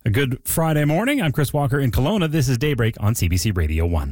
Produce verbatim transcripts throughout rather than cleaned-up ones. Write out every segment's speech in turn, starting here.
A good Friday morning. I'm Chris Walker in Kelowna. This is Daybreak on C B C Radio one.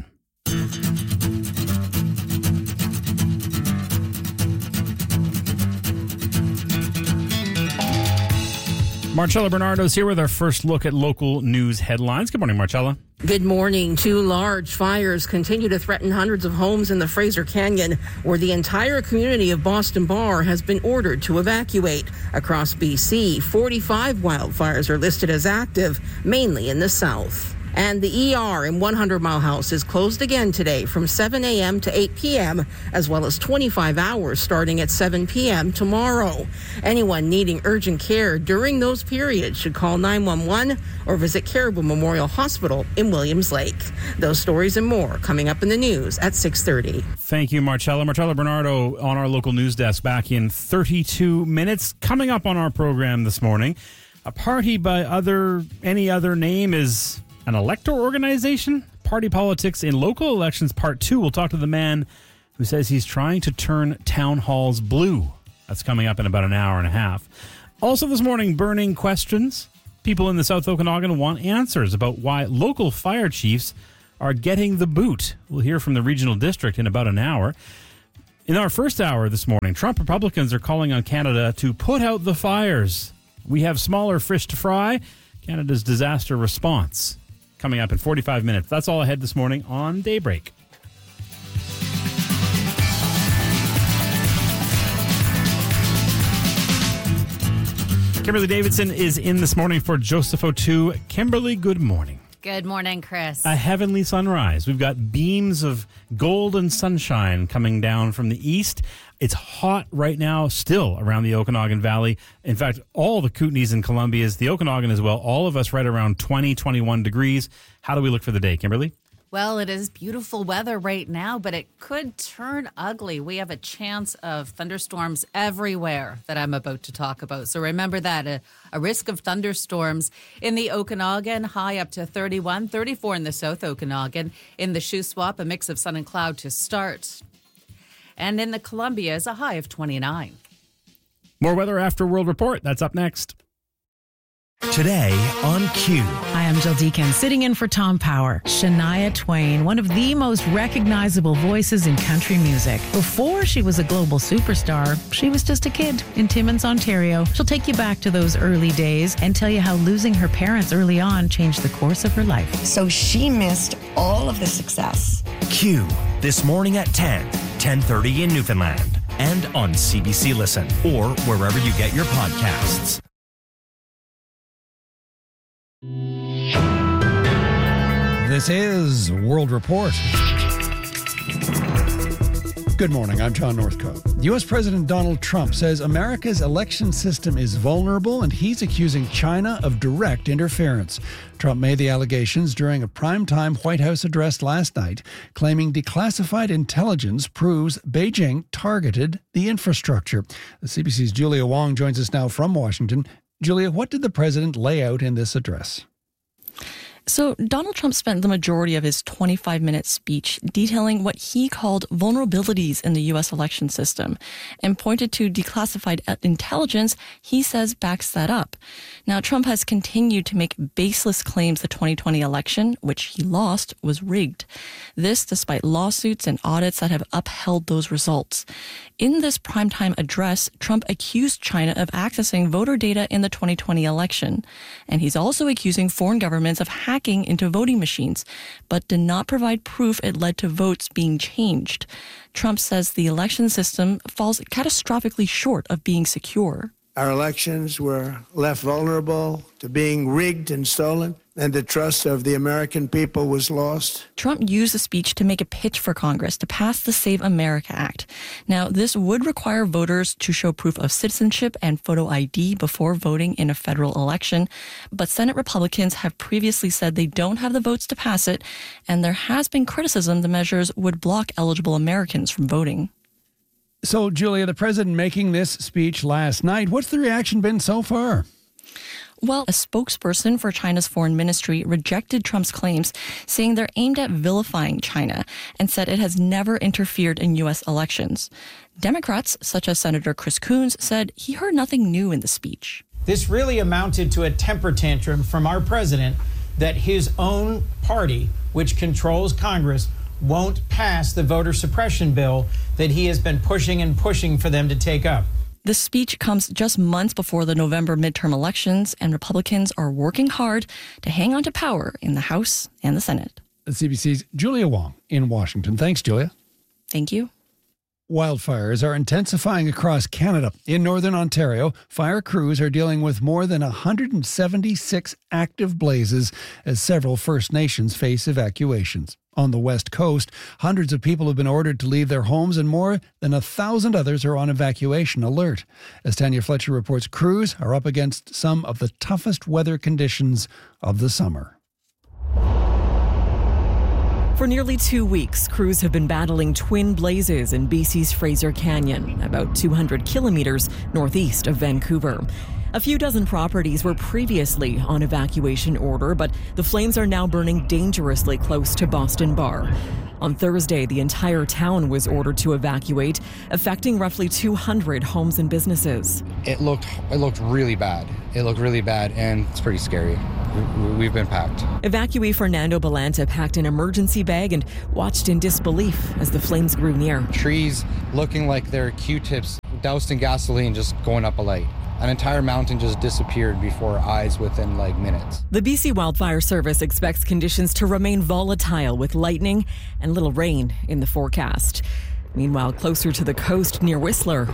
Marcella Bernardo's here with our first look at local news headlines. Good morning, Marcella. Good morning. Two large fires continue to threaten hundreds of homes in the Fraser Canyon, where the entire community of Boston Bar has been ordered to evacuate. Across B C, forty-five wildfires are listed as active, mainly in the south. And the E R in one hundred Mile House is closed again today from seven a.m. to eight p.m., as well as twenty-five hours starting at seven p.m. tomorrow. Anyone needing urgent care during those periods should call nine one one or visit Caribou Memorial Hospital in Williams Lake. Those stories and more coming up in the news at six thirty. Thank you, Marcella. Marcella Bernardo on our local news desk back in thirty-two minutes. Coming up on our program this morning, a party by other any other name is an elector organization? Party politics in local elections, part two. We'll talk to the man who says he's trying to turn town halls blue. That's coming up in about an hour and a half. Also this morning, burning questions. People in the South Okanagan want answers about why local fire chiefs are getting the boot. We'll hear from the regional district in about an hour. In our first hour this morning, Trump Republicans are calling on Canada to put out the fires. We have smaller fish to fry. Canada's disaster response. Coming up in forty-five minutes. That's all ahead this morning on Daybreak. Kimberly Davidson is in this morning for Joseph O'Toole. Kimberly, good morning. Good morning, Chris. A heavenly sunrise. We've got beams of golden sunshine coming down from the east. It's hot right now still around the Okanagan Valley. In fact, all the Kootenays and Columbias, the Okanagan as well, all of us right around twenty, twenty-one degrees. How do we look for the day, Kimberly? Well, it is beautiful weather right now, but it could turn ugly. We have a chance of thunderstorms everywhere that I'm about to talk about. So remember that, a, a risk of thunderstorms in the Okanagan, high up to thirty-one, thirty-four in the South Okanagan. In the Shuswap, a mix of sun and cloud to start. And in the Columbias, a high of twenty-nine. More weather after World Report. That's up next. Today on Q. Hi, I'm Jill Deacon, sitting in for Tom Power. Shania Twain, one of the most recognizable voices in country music. Before she was a global superstar, she was just a kid in Timmins, Ontario. She'll take you back to those early days and tell you how losing her parents early on changed the course of her life. So she missed all of the success. Q, this morning at ten, ten thirty in Newfoundland, and on C B C Listen, or wherever you get your podcasts. This is World Report. Good morning, I'm John Northcote. U S President Donald Trump says America's election system is vulnerable and he's accusing China of direct interference. Trump made the allegations during a primetime White House address last night, claiming declassified intelligence proves Beijing targeted the infrastructure. The C B C's Julia Wong joins us now from Washington. Julia, what did the president lay out in this address? So Donald Trump spent the majority of his twenty-five minute speech detailing what he called vulnerabilities in the U S election system and pointed to declassified intelligence he says backs that up. Now, Trump has continued to make baseless claims the twenty twenty election, which he lost, was rigged. This despite lawsuits and audits that have upheld those results. In this primetime address, Trump accused China of accessing voter data in the twenty twenty election. And he's also accusing foreign governments of hacking hacking into voting machines, but did not provide proof it led to votes being changed. Trump says the election system falls catastrophically short of being secure. Our elections were left vulnerable to being rigged and stolen, and the trust of the American people was lost. Trump used the speech to make a pitch for Congress to pass the Save America Act. Now, this would require voters to show proof of citizenship and photo I D before voting in a federal election, but Senate Republicans have previously said they don't have the votes to pass it, and there has been criticism the measures would block eligible Americans from voting. So, Julia, the president making this speech last night, what's the reaction been so far? Well, a spokesperson for China's foreign ministry rejected Trump's claims, saying they're aimed at vilifying China, and said it has never interfered in U S elections. Democrats, such as Senator Chris Coons, said he heard nothing new in the speech. This really amounted to a temper tantrum from our president that his own party, which controls Congress, won't pass the voter suppression bill that he has been pushing and pushing for them to take up. The speech comes just months before the November midterm elections, and Republicans are working hard to hang on to power in the House and the Senate. C B C's Julia Wong in Washington. Thanks, Julia. Thank you. Wildfires are intensifying across Canada. In northern Ontario, fire crews are dealing with more than one hundred seventy-six active blazes as several First Nations face evacuations. On the west coast, hundreds of people have been ordered to leave their homes and more than a thousand others are on evacuation alert. As Tanya Fletcher reports, crews are up against some of the toughest weather conditions of the summer. For nearly two weeks, crews have been battling twin blazes in B C's Fraser Canyon, about two hundred kilometers northeast of Vancouver. A few dozen properties were previously on evacuation order, but the flames are now burning dangerously close to Boston Bar. On Thursday, the entire town was ordered to evacuate, affecting roughly two hundred homes and businesses. It looked it looked really bad. It looked really bad, and it's pretty scary. We've been packed. Evacuee Fernando Balanta packed an emergency bag and watched in disbelief as the flames grew near. Trees looking like they're Q-tips doused in gasoline just going up a light. An entire mountain just disappeared before our eyes within like minutes. The B C Wildfire Service expects conditions to remain volatile with lightning and little rain in the forecast. Meanwhile, closer to the coast near Whistler,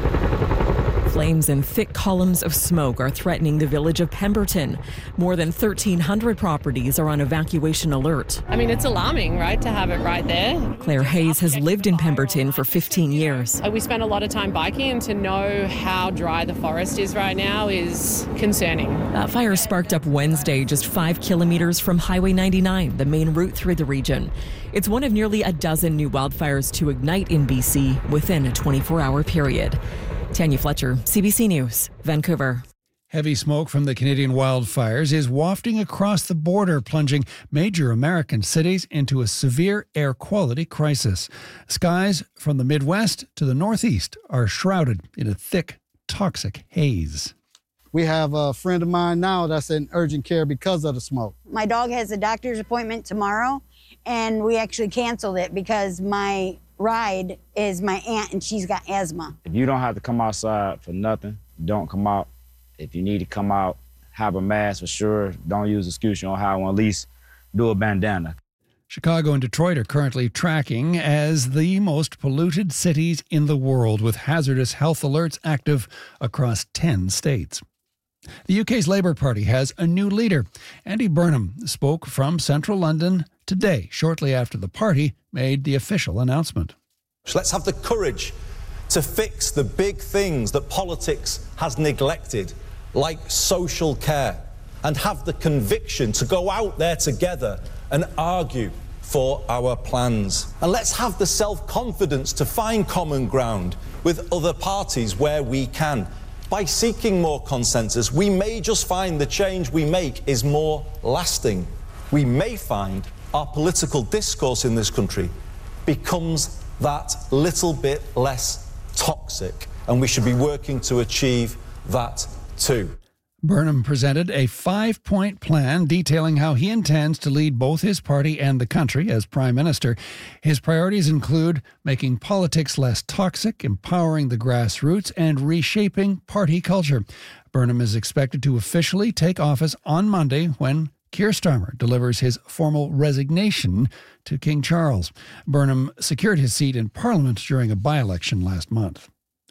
flames and thick columns of smoke are threatening the village of Pemberton. More than thirteen hundred properties are on evacuation alert. I mean, it's alarming, right, to have it right there. Claire Hayes has lived in Pemberton for fifteen years. We spend a lot of time biking, and to know how dry the forest is right now is concerning. That fire sparked up Wednesday, just five kilometers from Highway ninety-nine, the main route through the region. It's one of nearly a dozen new wildfires to ignite in B C within a twenty-four hour period. Tanya Fletcher, C B C News, Vancouver. Heavy smoke from the Canadian wildfires is wafting across the border, plunging major American cities into a severe air quality crisis. Skies from the Midwest to the Northeast are shrouded in a thick, toxic haze. We have a friend of mine now that's in urgent care because of the smoke. My dog has a doctor's appointment tomorrow, and we actually canceled it because my ride is my aunt and she's got asthma. If you don't have to come outside for nothing, don't come out. If you need to come out, have a mask for sure. Don't use excuse you don't have one. At least do a bandana. Chicago and Detroit are currently tracking as the most polluted cities in the world, with hazardous health alerts active across ten states. The U K's Labour Party has a new leader. Andy Burnham spoke from central London today, shortly after the party made the official announcement. Let's have the courage to fix the big things that politics has neglected, like social care, and have the conviction to go out there together and argue for our plans. And let's have the self-confidence to find common ground with other parties where we can. By seeking more consensus, we may just find the change we make is more lasting. We may find our political discourse in this country becomes that little bit less toxic, and we should be working to achieve that too. Burnham presented a five-point plan detailing how he intends to lead both his party and the country as Prime Minister. His priorities include making politics less toxic, empowering the grassroots, and reshaping party culture. Burnham is expected to officially take office on Monday when Keir Starmer delivers his formal resignation to King Charles. Burnham secured his seat in Parliament during a by-election last month.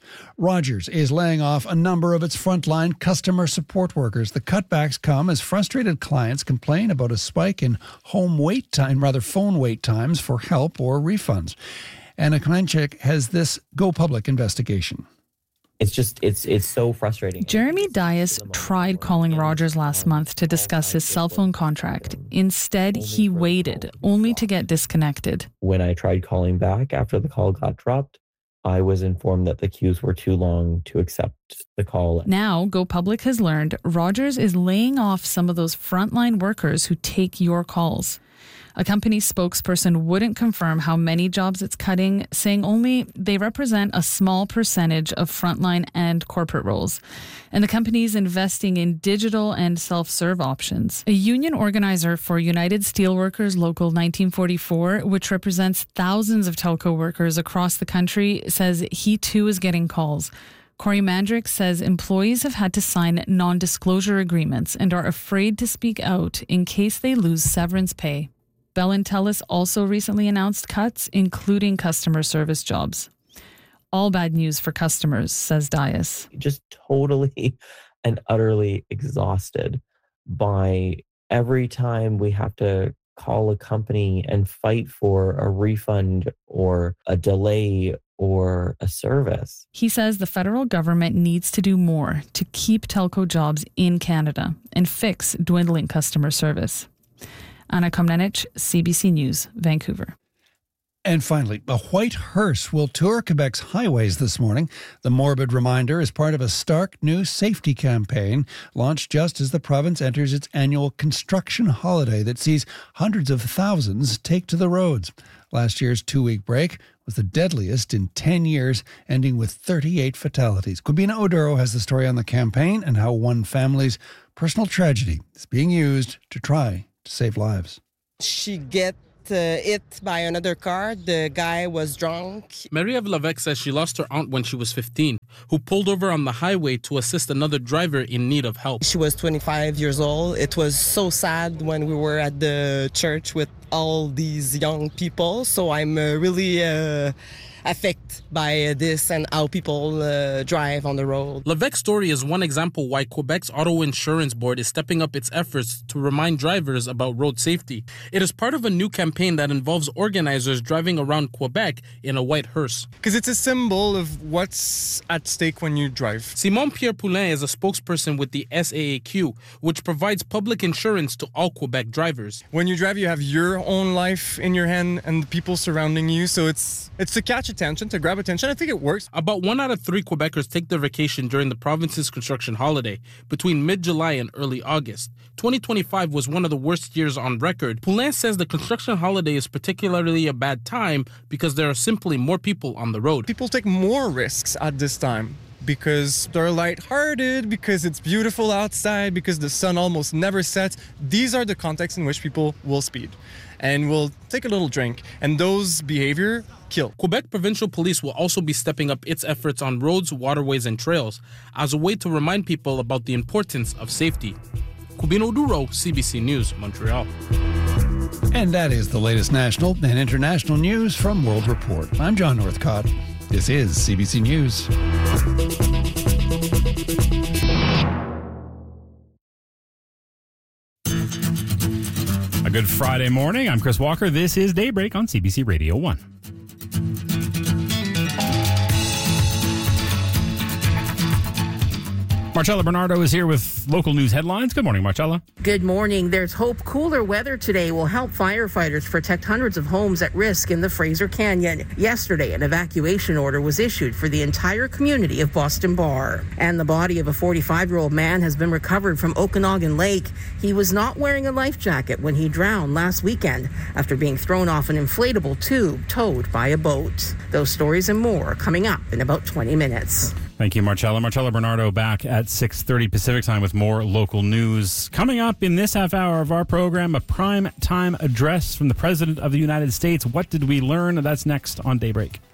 Rogers is laying off a number of its frontline customer support workers. The cutbacks come as frustrated clients complain about a spike in home wait time, rather phone wait times for help or refunds. Anna Kamenchik has this Go Public investigation. It's just, it's it's so frustrating. Jeremy Dias tried calling Rogers last month to discuss his cell phone contract. Instead, he waited, only to get disconnected. When I tried calling back after the call got dropped, I was informed that the queues were too long to accept the call. Now, Go Public has learned Rogers is laying off some of those frontline workers who take your calls. A company spokesperson wouldn't confirm how many jobs it's cutting, saying only they represent a small percentage of frontline and corporate roles. And the company's investing in digital and self-serve options. A union organizer for United Steelworkers Local nineteen forty-four, which represents thousands of telco workers across the country, says he too is getting calls. Corey Mandrick says employees have had to sign non-disclosure agreements and are afraid to speak out in case they lose severance pay. Bell and Telus also recently announced cuts, including customer service jobs. All bad news for customers, says Dias. Just totally and utterly exhausted by every time we have to call a company and fight for a refund or a delay or a service. He says the federal government needs to do more to keep telco jobs in Canada and fix dwindling customer service. Anna Komnenich, C B C News, Vancouver. And finally, a white hearse will tour Quebec's highways this morning. The morbid reminder is part of a stark new safety campaign launched just as the province enters its annual construction holiday that sees hundreds of thousands take to the roads. Last year's two-week break was the deadliest in ten years, ending with thirty-eight fatalities. Kubina Oduro has the story on the campaign and how one family's personal tragedy is being used to try to save lives. She get uh, hit by another car. The guy was drunk. Marie-Ève Levesque says she lost her aunt when she was fifteen, who pulled over on the highway to assist another driver in need of help. She was twenty-five years old. It was so sad when we were at the church with all these young people. So I'm uh, really uh, affected by uh, this and how people uh, drive on the road. Levesque's story is one example why Quebec's Auto Insurance Board is stepping up its efforts to remind drivers about road safety. It is part of a new campaign that involves organizers driving around Quebec in a white hearse. Because it's a symbol of what's at stake when you drive. Simon Pierre Poulin is a spokesperson with the S A A Q, which provides public insurance to all Quebec drivers. When you drive, you have your own life in your hand and the people surrounding you, so it's it's to catch attention, to grab attention. I think it works. About one out of three Quebecers take their vacation during the province's construction holiday between mid-July and early August. twenty twenty-five was one of the worst years on record. Poulin says the construction holiday is particularly a bad time because there are simply more people on the road. People take more risks at this time because they're lighthearted, because it's beautiful outside, because the sun almost never sets. These are the contexts in which people will speed and will take a little drink, and those behavior kill. Quebec Provincial Police will also be stepping up its efforts on roads, waterways, and trails as a way to remind people about the importance of safety. Kubino Oduro, C B C News, Montreal. And that is the latest national and international news from World Report. I'm John Northcott. This is C B C News. A good Friday morning. I'm Chris Walker. This is Daybreak on C B C Radio one. Marcella Bernardo is here with local news headlines. Good morning, Marcella. Good morning. There's hope cooler weather today will help firefighters protect hundreds of homes at risk in the Fraser Canyon. Yesterday, an evacuation order was issued for the entire community of Boston Bar. And the body of a forty-five-year-old man has been recovered from Okanagan Lake. He was not wearing a life jacket when he drowned last weekend after being thrown off an inflatable tube towed by a boat. Those stories and more are coming up in about twenty minutes. Thank you, Marcella. Marcella Bernardo back at six thirty Pacific Time with more local news. Coming up in this half hour of our program, a prime time address from the President of the United States. What did we learn? That's next on Daybreak.